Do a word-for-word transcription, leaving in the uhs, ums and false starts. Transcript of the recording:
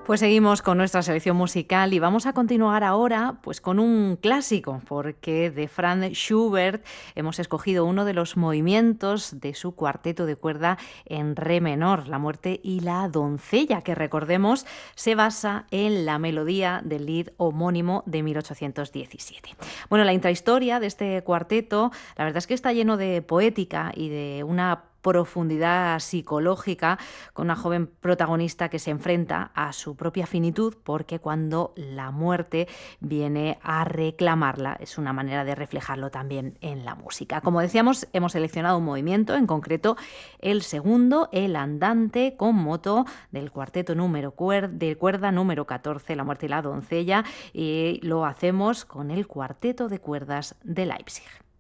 Pues seguimos con nuestra selección musical y vamos a continuar ahora pues con un clásico, porque de Franz Schubert hemos escogido uno de los movimientos de su cuarteto de cuerda en re menor, La muerte y la doncella, que recordemos se basa en la melodía del lied homónimo de mil ochocientos diecisiete. Bueno, la intrahistoria de este cuarteto, la verdad es que está lleno de poética y de una profundidad psicológica, con una joven protagonista que se enfrenta a su propia finitud, porque cuando la muerte viene a reclamarla, es una manera de reflejarlo también en la música. Como decíamos, hemos seleccionado un movimiento, en concreto el segundo, el andante con moto del cuarteto número cuer de cuerda número catorce, La muerte y la doncella, y lo hacemos con el cuarteto de cuerdas de Leipzig.